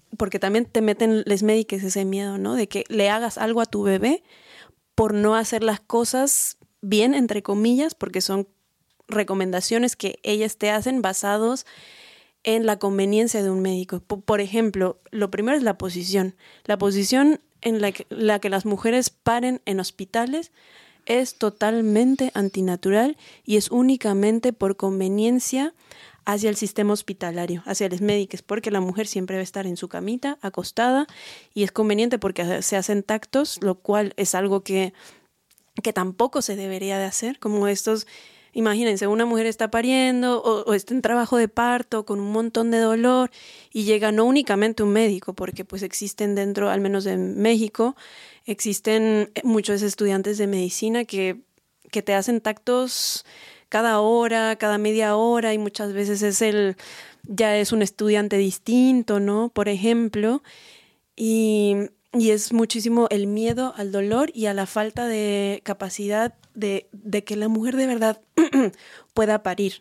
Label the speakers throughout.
Speaker 1: porque también te meten les médicos ese miedo, ¿no? De que le hagas algo a tu bebé por no hacer las cosas bien, entre comillas, porque son recomendaciones que ellas te hacen basados en la conveniencia de un médico. Por ejemplo, lo primero es la posición. La posición en la que las mujeres paren en hospitales es totalmente antinatural y es únicamente por conveniencia hacia el sistema hospitalario, hacia los médicos, porque la mujer siempre va a estar en su camita, acostada, y es conveniente porque se hacen tactos, lo cual es algo que tampoco se debería de hacer, como estos. Imagínense, una mujer está pariendo o está en trabajo de parto con un montón de dolor y llega no únicamente un médico, porque pues existen dentro, al menos en México, existen muchos estudiantes de medicina que te hacen tactos cada hora, cada media hora, y muchas veces ya es un estudiante distinto, ¿no? Por ejemplo, y es muchísimo el miedo al dolor y a la falta de capacidad de que la mujer de verdad pueda parir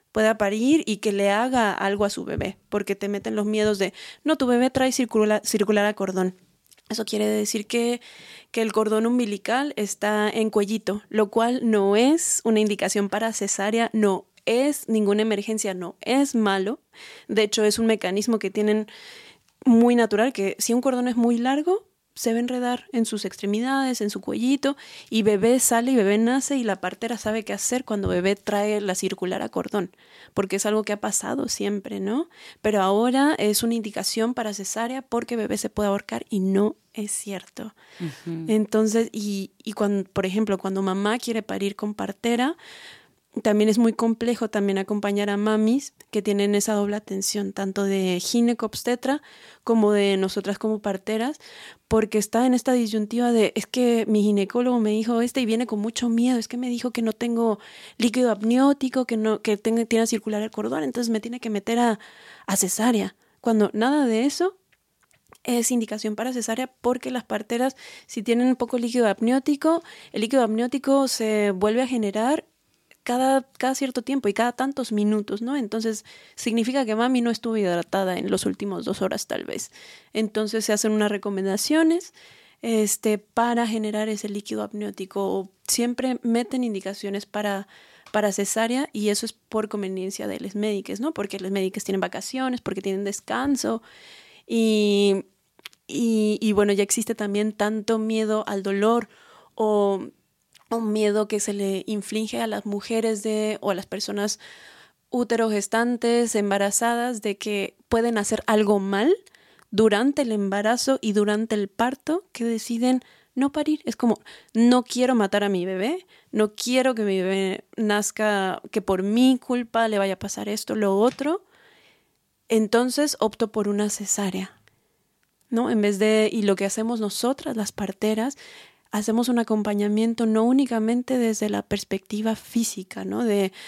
Speaker 1: y que le haga algo a su bebé, porque te meten los miedos de, no, tu bebé trae circular a cordón. Eso quiere decir que el cordón umbilical está en cuellito, lo cual no es una indicación para cesárea, no es ninguna emergencia, no es malo. De hecho, es un mecanismo que tienen muy natural, que si un cordón es muy largo, se va a enredar en sus extremidades, en su cuellito, y bebé sale y bebé nace y la partera sabe qué hacer cuando bebé trae la circular a cordón, porque es algo que ha pasado siempre, ¿no? Pero ahora es una indicación para cesárea porque bebé se puede ahorcar y no es cierto. Uh-huh. Entonces, y cuando, por ejemplo, cuando mamá quiere parir con partera, también es muy complejo también acompañar a mamis que tienen esa doble atención, tanto de ginecobstetra como de nosotras como parteras, porque está en esta disyuntiva de, es que mi ginecólogo me dijo y viene con mucho miedo, es que me dijo que no tengo líquido amniótico, que tiene que circular el cordón, entonces me tiene que meter a cesárea, cuando nada de eso es indicación para cesárea, porque las parteras, si tienen poco líquido amniótico, el líquido amniótico se vuelve a generar cada cierto tiempo y cada tantos minutos, ¿no? Entonces significa que mami no estuvo hidratada en los últimos 2 horas tal vez. Entonces se hacen unas recomendaciones para generar ese líquido amniótico. Siempre meten indicaciones para cesárea, y eso es por conveniencia de los médicos, ¿no? Porque los médicos tienen vacaciones, porque tienen descanso y bueno, ya existe también tanto miedo al dolor o un miedo que se le inflige a las mujeres o a las personas uterogestantes, embarazadas, de que pueden hacer algo mal durante el embarazo y durante el parto, que deciden no parir. Es como, no quiero matar a mi bebé, no quiero que mi bebé nazca, que por mi culpa le vaya a pasar esto, lo otro, entonces opto por una cesárea, ¿no? En vez de, y lo que hacemos nosotras, las parteras, hacemos un acompañamiento no únicamente desde la perspectiva física, ¿no?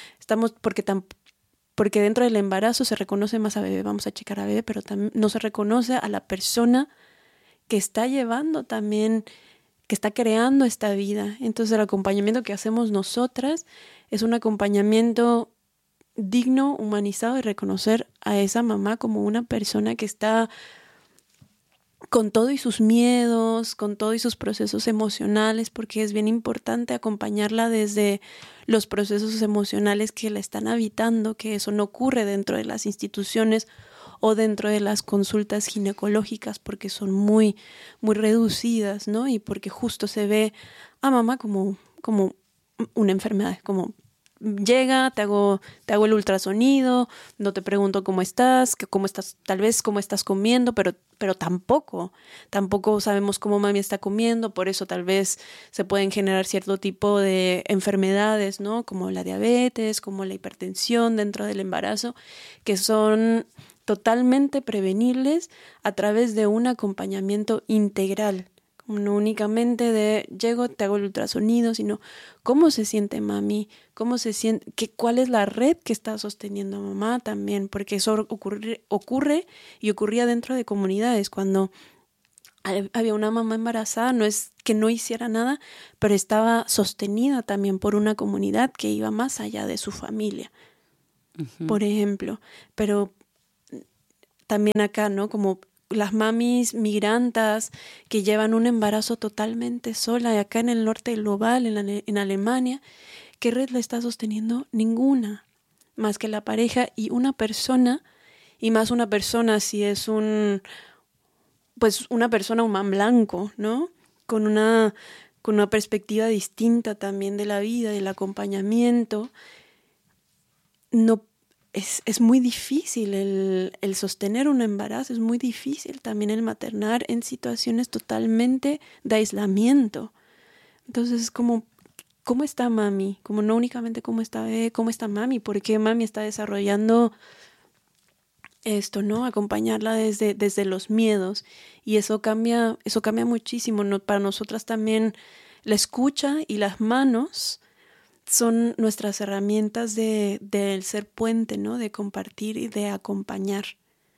Speaker 1: Porque dentro del embarazo se reconoce más a bebé, vamos a checar a bebé, pero también no se reconoce a la persona que está llevando también, que está creando esta vida. Entonces el acompañamiento que hacemos nosotras es un acompañamiento digno, humanizado, y reconocer a esa mamá como una persona que está con todo y sus miedos, con todo y sus procesos emocionales, porque es bien importante acompañarla desde los procesos emocionales que la están habitando, que eso no ocurre dentro de las instituciones o dentro de las consultas ginecológicas, porque son muy, muy reducidas, ¿no? Y porque justo se ve a mamá como una enfermedad, como llega, te hago el ultrasonido, no te pregunto cómo estás, tal vez cómo estás comiendo, pero tampoco sabemos cómo mami está comiendo, por eso tal vez se pueden generar cierto tipo de enfermedades, ¿no? Como la diabetes, como la hipertensión dentro del embarazo, que son totalmente prevenibles a través de un acompañamiento integral. No únicamente de llego, te hago el ultrasonido, sino cómo se siente mami, cómo se siente, cuál es la red que está sosteniendo mamá también, porque eso ocurre y ocurría dentro de comunidades. Cuando había una mamá embarazada, no es que no hiciera nada, pero estaba sostenida también por una comunidad que iba más allá de su familia, uh-huh. Por ejemplo. Pero también acá, ¿no? Como las mamis migrantas que llevan un embarazo totalmente sola, y acá en el norte global, en Alemania, ¿qué red la está sosteniendo? Ninguna, más que la pareja y una persona, y más una persona si es una persona, un man blanco, ¿no? Con una perspectiva distinta también de la vida, del acompañamiento. No, es muy difícil el sostener un embarazo, es muy difícil también el maternar en situaciones totalmente de aislamiento. Entonces es como, ¿cómo está mami? Como no únicamente cómo está bebé, ¿cómo está mami? ¿Por qué mami está desarrollando esto, ¿no? Acompañarla desde los miedos. Y eso cambia muchísimo, ¿no? Para nosotras también la escucha y las manos son nuestras herramientas del ser puente, ¿no? De compartir y de acompañar.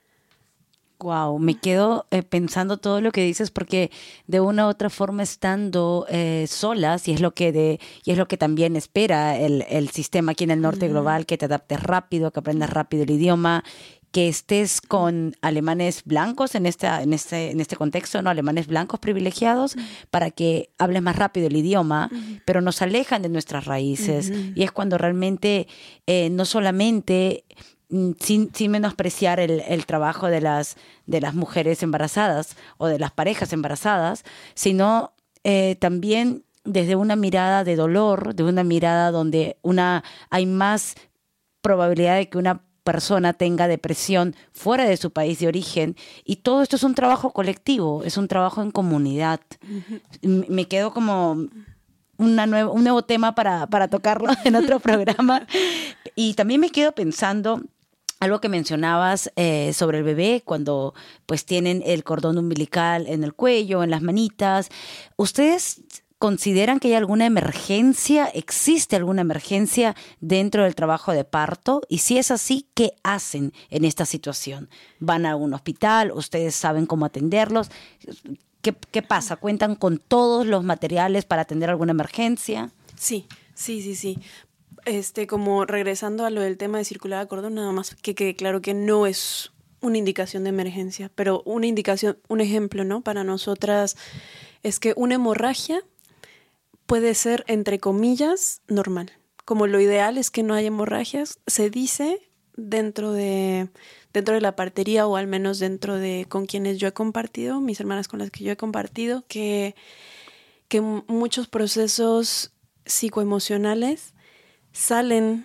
Speaker 2: Wow, me quedo pensando todo lo que dices porque de una u otra forma estando solas y es lo que también espera el sistema aquí en el norte global, que te adaptes rápido, que aprendas rápido el idioma, que estés con alemanes blancos en este contexto, ¿no? Alemanes blancos privilegiados para que hables más rápido el idioma, pero nos alejan de nuestras raíces y es cuando realmente no solamente sin menospreciar el trabajo de las mujeres embarazadas o de las parejas embarazadas, sino también desde una mirada de dolor, de una mirada donde hay más probabilidad de que una persona tenga depresión fuera de su país de origen, y todo esto es un trabajo colectivo, es un trabajo en comunidad. Me quedo como un nuevo tema para tocarlo en otro programa. Y también me quedo pensando algo que mencionabas sobre el bebé cuando pues tienen el cordón umbilical en el cuello, en las manitas. ¿Ustedes consideran que hay alguna emergencia? ¿Existe alguna emergencia dentro del trabajo de parto? Y si es así, ¿qué hacen en esta situación? ¿Van a un hospital? ¿Ustedes saben cómo atenderlos? ¿Qué pasa? ¿Cuentan con todos los materiales para atender alguna emergencia?
Speaker 1: Sí. Como regresando a lo del tema de circular a cordón, nada más que quede claro que no es una indicación de emergencia, pero una indicación, un ejemplo, ¿no? Para nosotras es que una hemorragia puede ser, entre comillas, normal. Como lo ideal es que no haya hemorragias, se dice dentro de la partería, o al menos con quienes yo he compartido, mis hermanas con las que yo he compartido, que muchos procesos psicoemocionales salen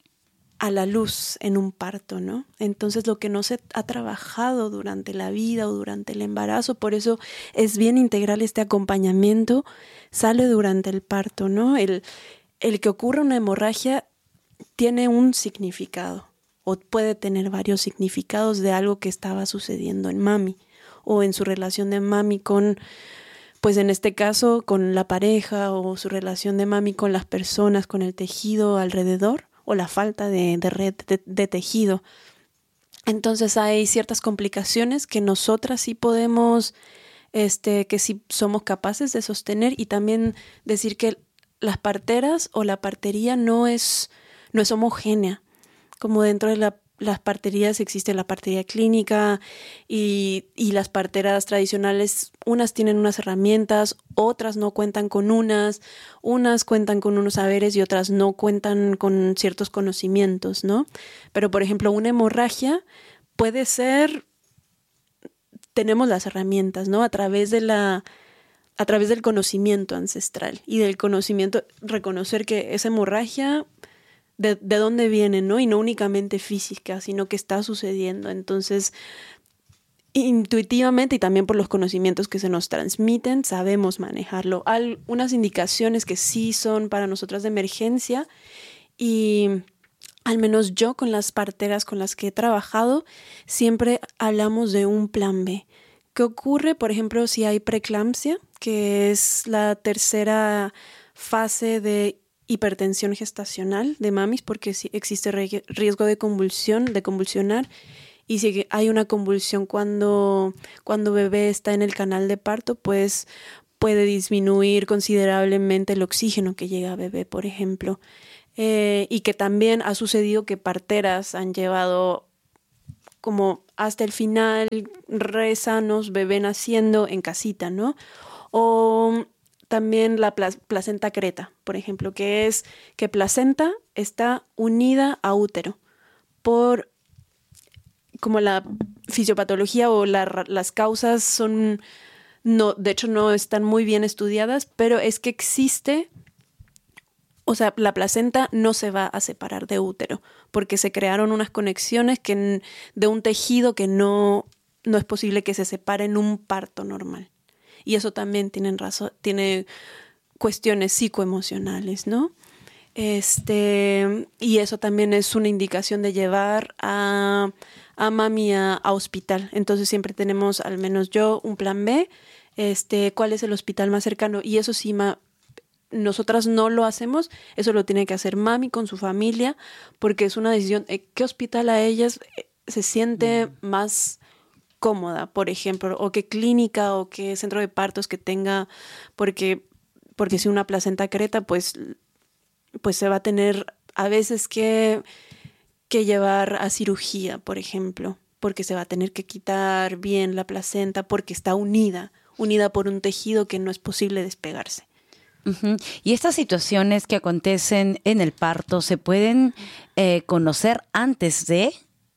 Speaker 1: a la luz en un parto, ¿no? Entonces lo que no se ha trabajado durante la vida o durante el embarazo, por eso es bien integral este acompañamiento, sale durante el parto, ¿no? El que ocurra una hemorragia tiene un significado o puede tener varios significados de algo que estaba sucediendo en mami o en su relación de mami con, pues en este caso, con la pareja, o su relación de mami con las personas, con el tejido alrededor, o la falta de red de tejido. Entonces hay ciertas complicaciones que nosotras sí podemos, que sí somos capaces de sostener, y también decir que las parteras o la partería no es homogénea. Como dentro de las parterías existe la partería clínica y las parteras tradicionales, unas tienen unas herramientas, otras no cuentan con unas cuentan con unos saberes y otras no cuentan con ciertos conocimientos, ¿no? Pero, por ejemplo, una hemorragia puede ser, tenemos las herramientas, ¿no? A través del conocimiento ancestral y del conocimiento, reconocer que esa hemorragia de dónde viene, ¿no? Y no únicamente física, sino que está sucediendo. Entonces, intuitivamente y también por los conocimientos que se nos transmiten, sabemos manejarlo. Hay unas indicaciones que sí son para nosotras de emergencia, y al menos yo con las parteras con las que he trabajado, siempre hablamos de un plan B. ¿Qué ocurre, por ejemplo, si hay preeclampsia, que es la tercera fase de hipertensión gestacional de mamis, porque si existe riesgo de convulsionar, y si hay una convulsión cuando bebé está en el canal de parto, pues puede disminuir considerablemente el oxígeno que llega a bebé, por ejemplo. Y que también ha sucedido que parteras han llevado como hasta el final, re sanos, bebé naciendo en casita, ¿no? O también la placenta creta, por ejemplo, que es que placenta está unida a útero por como la fisiopatología o las causas son, no, de hecho no están muy bien estudiadas, pero es que existe, o sea, la placenta no se va a separar de útero porque se crearon unas conexiones de un tejido que no es posible que se separe en un parto normal. Y eso también tiene cuestiones psicoemocionales, ¿no? Y eso también es una indicación de llevar a mami a hospital. Entonces siempre tenemos, al menos yo, un plan B, cuál es el hospital más cercano. Y eso sí, nosotras no lo hacemos, eso lo tiene que hacer mami con su familia, porque es una decisión, ¿qué hospital a ellas se siente más cómoda, por ejemplo, o qué clínica o qué centro de partos que tenga, porque si una placenta creta, pues se va a tener a veces que llevar a cirugía, por ejemplo, porque se va a tener que quitar bien la placenta porque está unida por un tejido que no es posible despegarse.
Speaker 2: Uh-huh. Y estas situaciones que acontecen en el parto, ¿se pueden conocer antes de?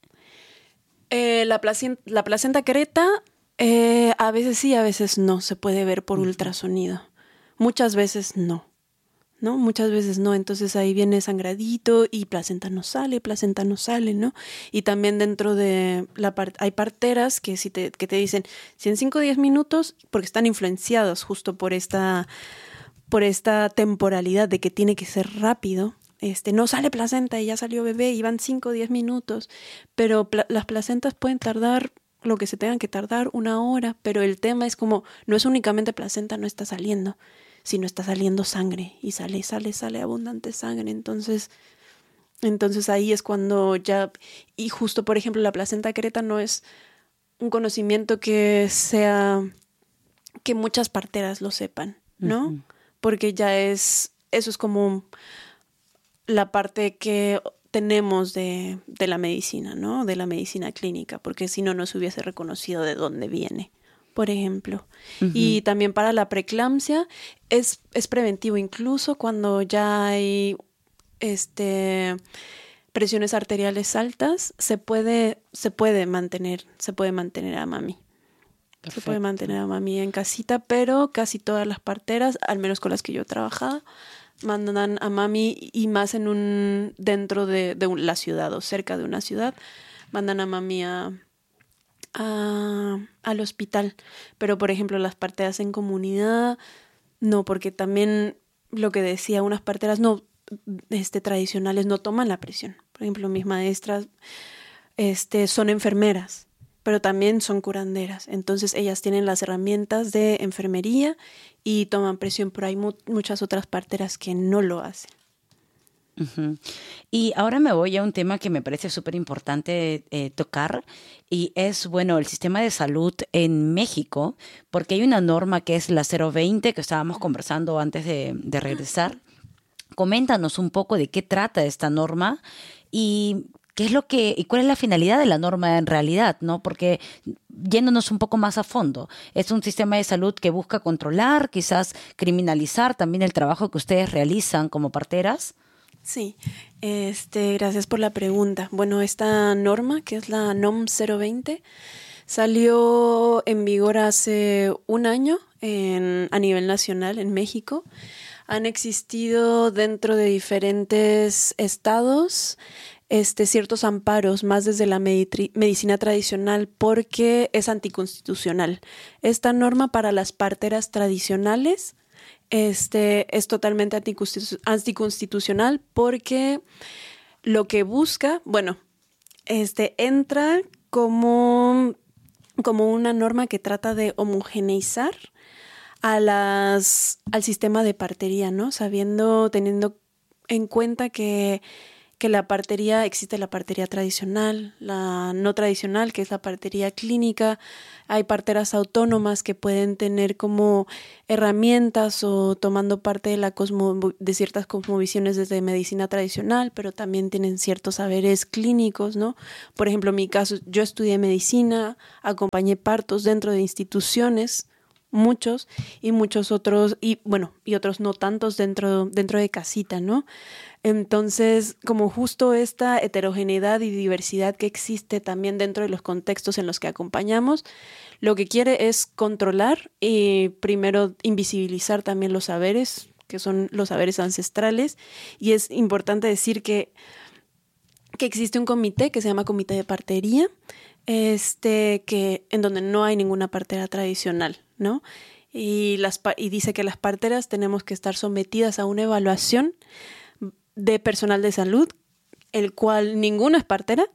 Speaker 1: La placenta creta, a veces sí, a veces no, se puede ver por ultrasonido. Muchas veces no. ¿No? Muchas veces no, entonces ahí viene sangradito y placenta no sale, ¿no? Y también dentro de hay parteras que que te dicen, si en 5 o 10 minutos, porque están influenciadas justo por esta temporalidad de que tiene que ser rápido, no sale placenta y ya salió bebé y van 5 o 10 minutos, pero las placentas pueden tardar lo que se tengan que tardar 1 hora, pero el tema es como, no es únicamente placenta, no está saliendo, sino está saliendo sangre y sale abundante sangre. Entonces ahí es cuando ya, y justo por ejemplo la placenta creta no es un conocimiento que muchas parteras lo sepan, ¿no? Uh-huh. Porque eso es como la parte que tenemos de la medicina, ¿no? De la medicina clínica, porque si no se hubiese reconocido de dónde viene, por ejemplo. Uh-huh. Y también para la preeclampsia es preventivo, incluso cuando ya hay presiones arteriales altas, se puede mantener a mami. Perfecto. Se puede mantener a mami en casita, pero casi todas las parteras, al menos con las que yo he trabajado, mandan a mami, y más dentro de la ciudad o cerca de una ciudad, mandan a mami al hospital. Pero por ejemplo las parteras en comunidad no, porque también lo que decía, unas parteras tradicionales no toman la presión. Por ejemplo, mis maestras son enfermeras, pero también son curanderas. Entonces ellas tienen las herramientas de enfermería y toman presión, pero hay muchas otras parteras que no lo hacen.
Speaker 2: Uh-huh. Y ahora me voy a un tema que me parece súper importante tocar, y es, el sistema de salud en México, porque hay una norma que es la 020 que estábamos conversando antes de regresar. Coméntanos un poco de qué trata esta norma y qué es y cuál es la finalidad de la norma en realidad, ¿no? Porque yéndonos un poco más a fondo, es un sistema de salud que busca controlar, quizás criminalizar también el trabajo que ustedes realizan como parteras.
Speaker 1: Sí, gracias por la pregunta. Bueno, esta norma, que es la NOM 020, salió en vigor hace 1 año a nivel nacional en México. Han existido dentro de diferentes estados ciertos amparos, más desde la medicina tradicional, porque es anticonstitucional. Esta norma para las parteras tradicionales es totalmente anticonstitucional porque lo que busca, entra como una norma que trata de homogeneizar al sistema de partería, ¿no? Teniendo en cuenta que que la partería, existe la partería tradicional, la no tradicional, que es la partería clínica. Hay parteras autónomas que pueden tener como herramientas o tomando parte de ciertas cosmovisiones desde medicina tradicional, pero también tienen ciertos saberes clínicos, ¿no? Por ejemplo, en mi caso, yo estudié medicina, acompañé partos dentro de instituciones, muchos otros, y otros no tantos dentro de casita, ¿no? Entonces, como justo esta heterogeneidad y diversidad que existe también dentro de los contextos en los que acompañamos, lo que quiere es controlar y primero invisibilizar también los saberes, que son los saberes ancestrales, y es importante decir que existe un comité que se llama Comité de Partería, en donde no hay ninguna partera tradicional, ¿no? Y dice que las parteras tenemos que estar sometidas a una evaluación de personal de salud, el cual ninguna es partera,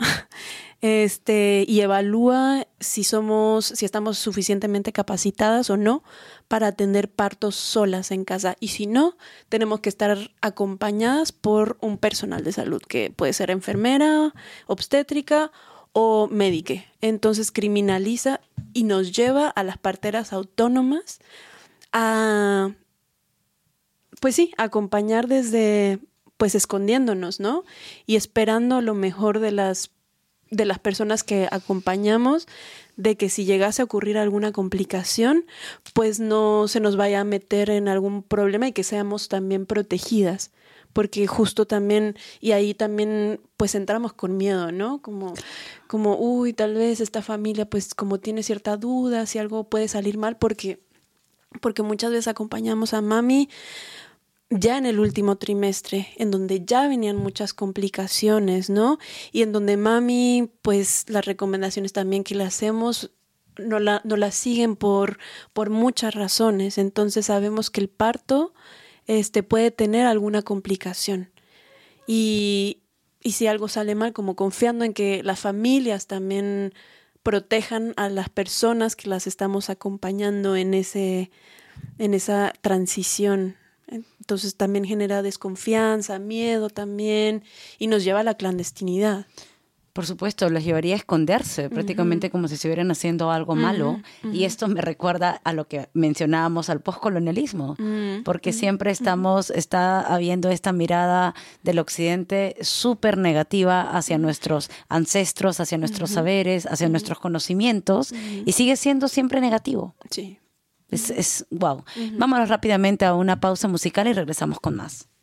Speaker 1: y evalúa si estamos suficientemente capacitadas o no para atender partos solas en casa. Y si no, tenemos que estar acompañadas por un personal de salud, que puede ser enfermera, obstétrica o médica. Entonces criminaliza y nos lleva a las parteras autónomas a, pues sí, acompañar desde, pues escondiéndonos, ¿no? Y esperando lo mejor de las personas que acompañamos, de que si llegase a ocurrir alguna complicación, pues no se nos vaya a meter en algún problema y que seamos también protegidas. Porque justo también, y ahí también pues entramos con miedo, ¿no? Como uy, tal vez esta familia pues como tiene cierta duda, si algo puede salir mal, porque muchas veces acompañamos a mami ya en el último trimestre, en donde ya venían muchas complicaciones, ¿no? Y en donde mami, pues las recomendaciones también que le hacemos no la siguen por muchas razones. Entonces sabemos que el parto puede tener alguna complicación. Y si algo sale mal, como confiando en que las familias también protejan a las personas que las estamos acompañando en esa transición. Entonces también genera desconfianza, miedo también, y nos lleva a la clandestinidad.
Speaker 2: Por supuesto, los llevaría a esconderse, prácticamente como si estuvieran haciendo algo malo. Y esto me recuerda a lo que mencionábamos al poscolonialismo, porque siempre está habiendo esta mirada del occidente súper negativa hacia nuestros ancestros, hacia nuestros saberes, hacia nuestros conocimientos, y sigue siendo siempre negativo.
Speaker 1: Sí.
Speaker 2: Es wow. Vámonos rápidamente a una pausa musical y regresamos con más.